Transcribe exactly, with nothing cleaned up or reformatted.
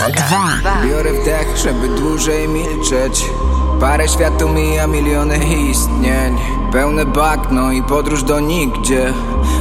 dwa. Biorę wdech, żeby dłużej milczeć. Parę świat tu mija, miliony istnień. Pełne bagno i podróż do nigdzie.